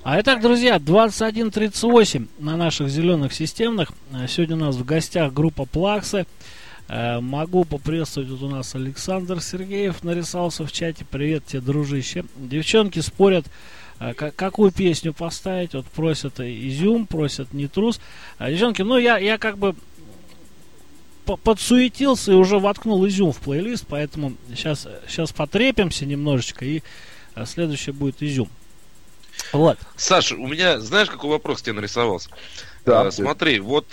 Итак, друзья, 21:38 на наших зеленых системных. Сегодня у нас в гостях группа Плаксы. Могу поприветствовать, вот у нас Александр Сергеев нарисовался в чате. Привет тебе, дружище. Девчонки спорят, какую песню поставить. Вот просят «Изюм», просят «Не трус». Девчонки, ну я как бы подсуетился и уже воткнул «Изюм» в плейлист, поэтому сейчас потрепимся немножечко, и следующее будет «Изюм». Вот. Саша, у меня, знаешь, какой вопрос тебе нарисовался? Да, смотри, вот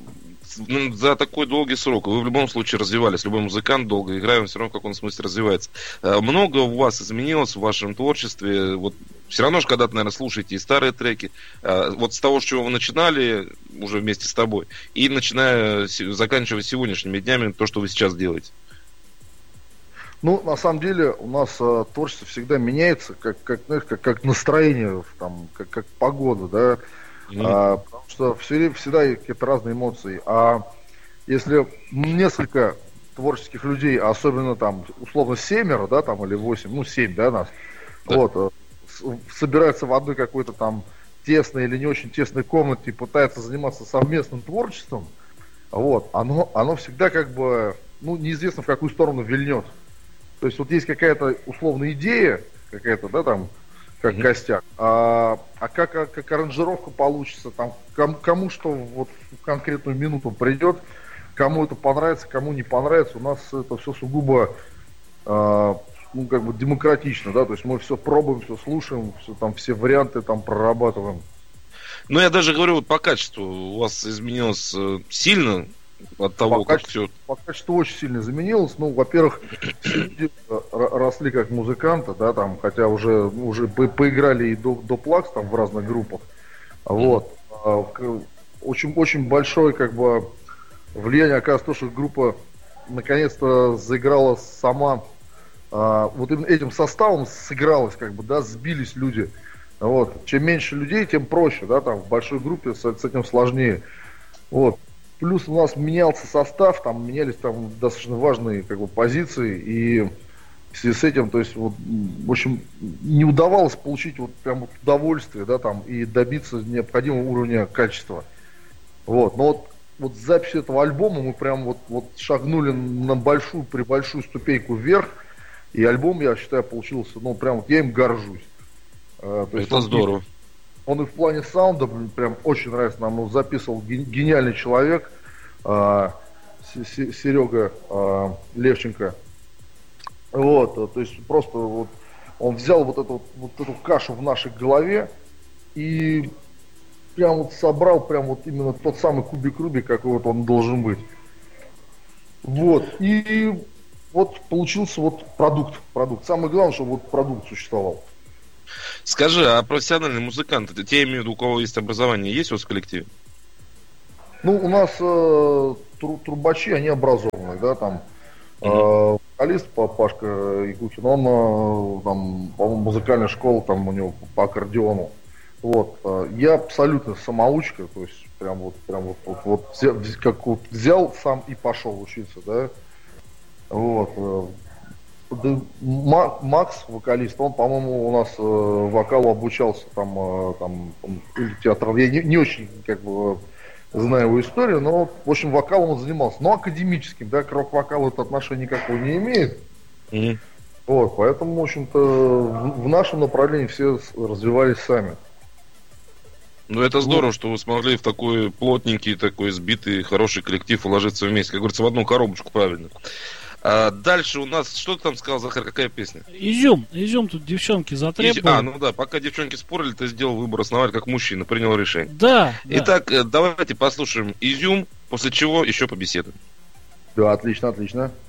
за такой долгий срок вы в любом случае развивались, любой музыкант долго играет, он все равно в каком-то смысле развивается. Много у вас изменилось в вашем творчестве? Вот все равно же когда-то, наверное, слушаете и старые треки, вот с того, с чего вы начинали уже вместе с тобой, и заканчивая сегодняшними днями, то, что вы сейчас делаете. Ну, на самом деле, у нас творчество всегда меняется, как настроение, там, как погода, да. Потому что всегда есть какие-то разные эмоции. А если несколько творческих людей, особенно там, условно, 7, да, там, или 8, 7, да, нас, да. Вот, собираются в одной какой-то там тесной или не очень тесной комнате и пытаются заниматься совместным творчеством, вот, оно всегда как бы, неизвестно в какую сторону вильнет. То есть вот есть какая-то условная идея, какая-то, да, там, как костяк, а как аранжировка получится, там, кому что вот в конкретную минуту придет, кому это понравится, кому не понравится, у нас это все сугубо, как бы демократично, да, то есть мы все пробуем, все слушаем, все варианты там прорабатываем. Ну, я даже говорю, вот по качеству у вас изменилось сильно от того, как все... По качеству очень сильно изменилось. Ну, во-первых, все люди росли как музыканты, да, там, хотя уже поиграли и до Плакс там в разных группах. Вот. Очень большое, как бы, влияние оказывается то, что группа наконец-то заиграла сама, вот этим составом сыгралась, как бы, да, сбились люди. Вот. Чем меньше людей, тем проще, да, там, в большой группе с этим сложнее. Вот. Плюс у нас менялся состав, там менялись там достаточно важные, как бы, позиции, и в связи с этим, то есть, вот, в общем, не удавалось получить вот прям вот удовольствие, да, там, и добиться необходимого уровня качества. Вот. Но вот с записью этого альбома мы прям вот шагнули на большую ступеньку вверх, и альбом, я считаю, получился, прям вот я им горжусь. То есть это здорово. Он и в плане саунда, прям очень нравится нам, записывал гениальный человек, Серега Левченко. Вот, то есть просто вот он взял вот эту кашу в нашей голове и прям вот собрал прям вот именно тот самый кубик Рубик, какой вот он должен быть. Вот, и вот получился вот продукт. Самое главное, чтобы вот продукт существовал. Скажи, а профессиональные музыканты, те, имею в виду, у кого есть образование, есть у вас в коллективе? Ну, у нас трубачи, они образованные, да, там, вокалист Пашка Якухин, он, там, по-моему, музыкальная школа, там, у него по аккордеону. Вот, я абсолютно самоучка, то есть, прям взял сам и пошел учиться, да, вот. Макс, вокалист, он, по-моему, у нас вокалу обучался там или театрал. Я не очень, как бы, знаю его историю, но, в общем, вокалом он занимался. Но академическим, да, к рок-вокалу это отношения никакого не имеет. Вот, поэтому, в общем-то, в нашем направлении все развивались сами. Ну, это здорово, что вы смогли в такой плотненький, такой сбитый, хороший коллектив уложиться вместе, как говорится, в одну коробочку, правильно. Дальше у нас, что ты там сказал, Захар, какая песня? Изюм тут девчонки затребовали. Пока девчонки спорили, ты сделал выбор основатель как мужчина, принял решение. Да. Итак, давайте послушаем «Изюм», после чего еще побеседуем. Да, отлично.